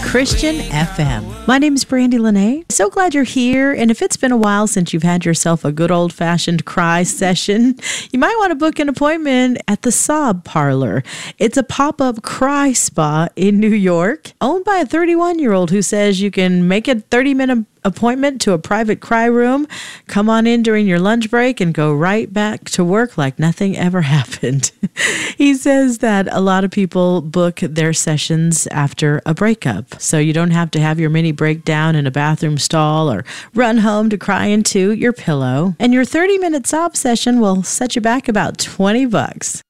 Christian FM. My name is Brandy Lene. So glad you're here. And if it's been a while since you've had yourself a good old-fashioned cry session, you might want to book an appointment at the Sob Parlor. It's a pop-up cry spa in New York, owned by a 31-year-old who says you can make a 30-minute appointment to a private cry room, come on in during your lunch break, and go right back to work like nothing ever happened. He says that a lot of people book their sessions after a breakup, so you don't have to have your mini breakdown in a bathroom stall or run home to cry into your pillow. And your 30-minute sob session will set you back about $20.